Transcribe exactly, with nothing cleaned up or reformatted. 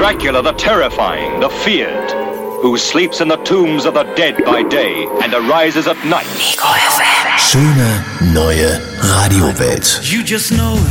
Dracula the terrifying, the feared, who sleeps in the tombs of the dead by day and arises at night. Schöne neue Radiowelt. You just know